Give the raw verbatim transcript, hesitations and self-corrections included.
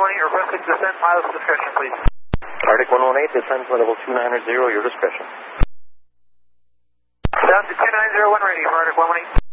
eighteen, requesting descent, pilot's discretion, please. Arctic one one eight, descend for level two nine zero, your discretion. Down to two nine zero one, ready for Arctic one one eight.